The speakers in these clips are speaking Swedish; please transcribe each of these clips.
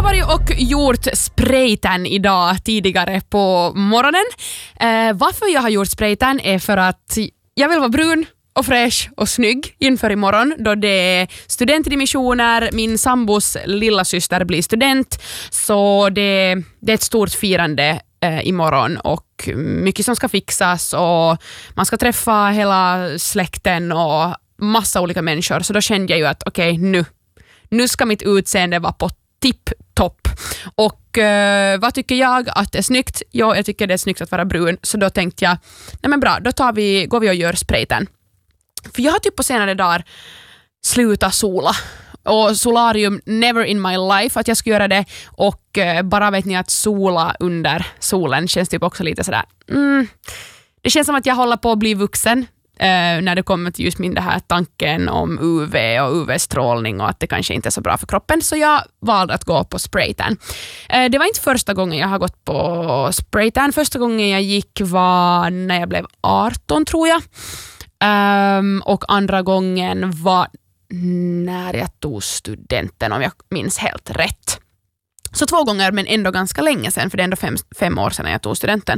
har varit och gjort spraytan idag tidigare på morgonen. Varför jag har gjort spraytan är för att jag vill vara brun och fräsch och snygg inför imorgon då det är studentdimissioner. Min sambos lilla syster blir student, så det är ett stort firande imorgon och mycket som ska fixas och man ska träffa hela släkten och massa olika människor. Så då kände jag ju att okej, nu ska mitt utseende vara på tipp-topp. Och vad tycker jag att det är snyggt? Ja, jag tycker det är snyggt att vara brun. Så då tänkte jag, nej men bra, då går vi och gör spraytan. För jag har typ på senare dagar slutat sola. Och solarium, never in my life att jag ska göra det. Och bara vet ni att sola under solen känns typ också lite sådär. Det känns som att jag håller på att bli vuxen. När det kommer till just min det här tanken om UV och UV-strålning och att det kanske inte är så bra för kroppen, så jag valde att gå på spraytan. Det var inte första gången jag har gått på spraytan. Första gången jag gick var när jag blev 18 tror jag, och andra gången var när jag tog studenten, om jag minns helt rätt. Så 2 gånger, men ändå ganska länge sedan, för det är ändå 5 år sedan jag tog studenten.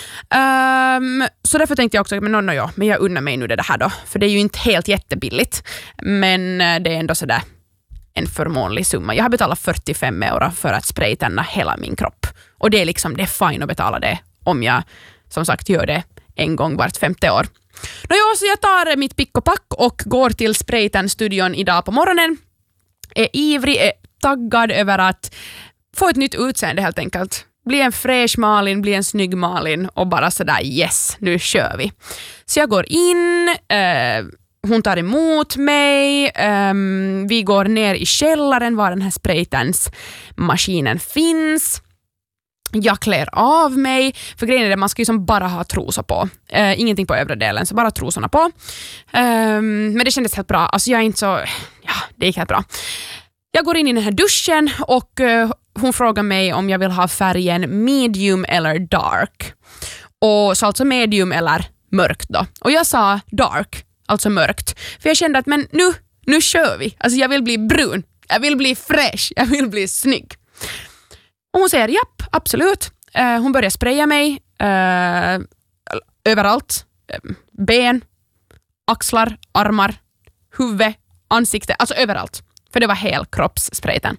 Så därför tänkte jag också, men jag unnar mig nu det här då. För det är ju inte helt jättebilligt, men det är ändå sådär en förmånlig summa. Jag har betalat 45 € för att spraytanna hela min kropp. Och det är fine att betala det om jag, som sagt, gör det en gång vart 5:e år. Så jag tar mitt pick och pack och går till spraytan-studion idag på morgonen. Är ivrig, är taggad över att få ett nytt utseende helt enkelt. Bli en fräsch Malin, bli en snygg Malin och bara sådär yes, nu kör vi. Så jag går in, hon tar emot mig, vi går ner i källaren var den här spraytans-maskinen finns. Jag klär av mig, för grejen är det, man ska ju som bara ha trosor på. Ingenting på övre delen, så bara trosorna på. Men det kändes helt bra. Alltså jag är inte så... Ja, det gick helt bra. Jag går in i den här duschen och hon frågar mig om jag vill ha färgen medium eller dark. Och så alltså medium eller mörkt då. Och jag sa dark, alltså mörkt. För jag kände att men nu kör vi. Alltså jag vill bli brun, jag vill bli fräsch, jag vill bli snygg. Och hon säger japp, absolut. Hon börjar spraya mig överallt. Ben, axlar, armar, huvud, ansikte, alltså överallt. För det var helkroppssprayten.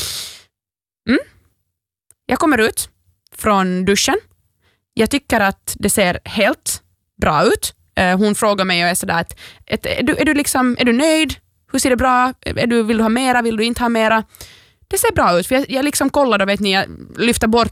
Jag kommer ut från duschen. Jag tycker att det ser helt bra ut. Hon frågar mig och är sådär att är du nöjd? Hur ser det bra? Vill du ha mera? Vill du inte ha mera? Det ser bra ut, för jag liksom kollade och vet ni, jag lyfter bort